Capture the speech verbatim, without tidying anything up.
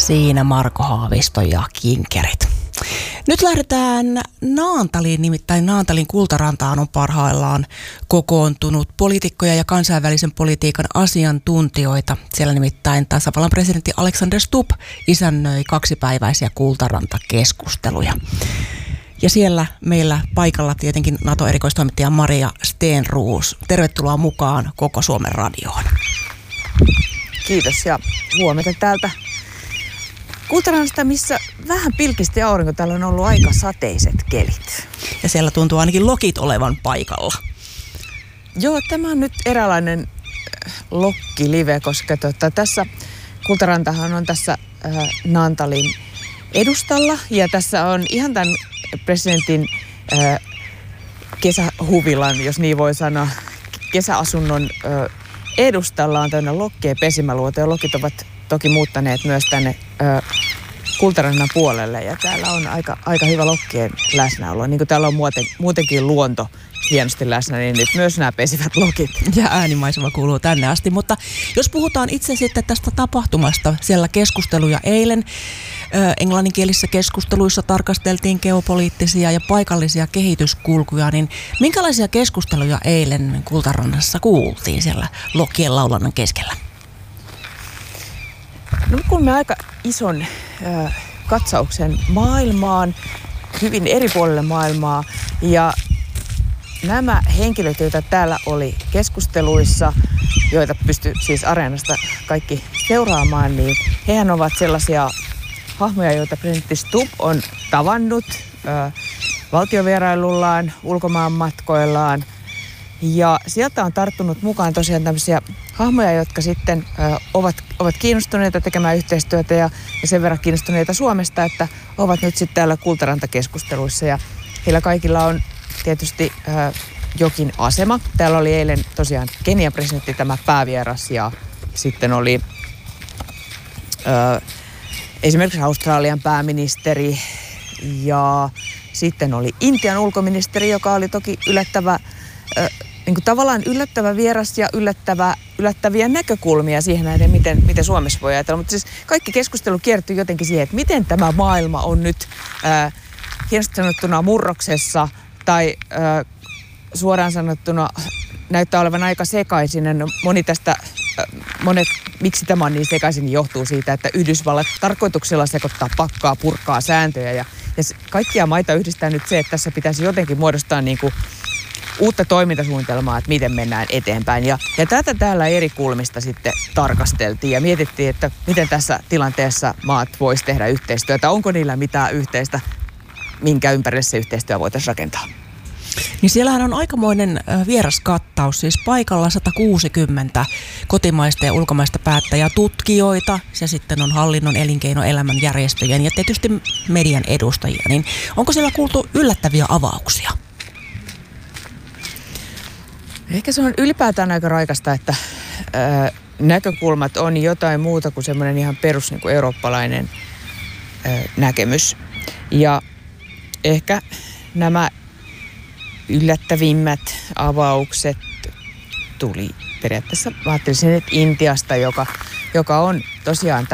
Siinä Marko Haavisto ja Kinkerit. Nyt lähdetään Naantaliin, nimittäin Naantalin Kultarantaan on parhaillaan kokoontunut poliitikkoja ja kansainvälisen politiikan asiantuntijoita. Siellä nimittäin tasavallan presidentti Alexander Stubb isännöi kaksipäiväisiä Kultaranta-keskusteluja. Ja siellä meillä paikalla tietenkin NATO-erikoistoimittaja Maria Stenroos. Tervetuloa mukaan Koko Suomen radioon. Kiitos ja huomenta täältä Kultarannasta, missä vähän pilkisti aurinko. Täällä on ollut aika sateiset kelit. Ja siellä tuntuu ainakin lokit olevan paikalla. Joo, tämä on nyt eräänlainen lokkilive, koska tota, tässä Kultarantahan on tässä äh, Naantalin edustalla. Ja tässä on ihan tämän presidentin äh, kesähuvilan, jos niin voi sanoa, kesäasunnon äh, edustalla on tämmöinen lokkien pesimäluoto. Ja lokit ovat toki muuttaneet myös tänne ö, Kultarannan puolelle ja täällä on aika, aika hyvä lokkien läsnäolo. Niin kuin täällä on muuten, muutenkin luonto hienosti läsnä, niin nyt myös nämä pesivät lokit. Ja äänimaisema kuuluu tänne asti, mutta jos puhutaan itse sitten tästä tapahtumasta, siellä keskusteluja eilen, ö, englanninkielisissä keskusteluissa tarkasteltiin geopoliittisia ja paikallisia kehityskulkuja, niin minkälaisia keskusteluja eilen Kultarannassa kuultiin siellä lokkien laulannan keskellä? No, kuulimme aika ison ö, katsauksen maailmaan, hyvin eri puolille maailmaa. Ja nämä henkilöt, joita täällä oli keskusteluissa, joita pystyi siis Areenasta kaikki seuraamaan, niin hehän ovat sellaisia hahmoja, joita presidentti Stubb on tavannut ö, valtiovierailullaan, ulkomaanmatkoillaan. Ja sieltä on tarttunut mukaan tosiaan tämmöisiä hahmoja, jotka sitten ö, ovat, ovat kiinnostuneita tekemään yhteistyötä ja, ja sen verran kiinnostuneita Suomesta, että ovat nyt sitten täällä Kultaranta-keskusteluissa. Ja heillä kaikilla on tietysti ö, jokin asema. Täällä oli eilen tosiaan Kenian presidentti tämä päävieras ja sitten oli ö, esimerkiksi Australian pääministeri ja sitten oli Intian ulkoministeri, joka oli toki yllättävä Ö, niin kuin tavallaan yllättävä vieras ja yllättävä, yllättäviä näkökulmia siihen näiden, miten, miten Suomessa voi ajatella. Mutta siis kaikki keskustelu kiertyi jotenkin siihen, että miten tämä maailma on nyt äh, hienosti sanottuna murroksessa tai äh, suoraan sanottuna näyttää olevan aika sekaisin. Moni tästä, äh, monet, miksi tämä on niin sekaisin, johtuu siitä, että Yhdysvallat tarkoituksella sekoittaa pakkaa, purkaa sääntöjä ja, ja kaikkia maita yhdistää nyt se, että tässä pitäisi jotenkin muodostaa niin kuin uutta toimintasuunnitelmaa, että miten mennään eteenpäin. Ja, ja tätä täällä eri kulmista sitten tarkasteltiin ja mietittiin, että miten tässä tilanteessa maat vois tehdä yhteistyötä. Onko niillä mitään yhteistä, minkä ympärille se yhteistyö voitaisiin rakentaa? Niin siellähän on aikamoinen vieraskattaus, siis paikalla sata kuusikymmentä kotimaista ja ulkomaista päättäjää, tutkijoita, ja sitten on hallinnon, elinkeinoelämän järjestöjen ja tietysti median edustajia. Niin onko siellä kuultu yllättäviä avauksia? Ehkä se on ylipäätään aika raikasta, että ää, näkökulmat on jotain muuta kuin semmoinen ihan perus niin kuin eurooppalainen ää, näkemys. Ja ehkä nämä yllättävimmät avaukset tuli periaatteessa, mä ajattelisin, että Intiasta, joka, joka on tosiaan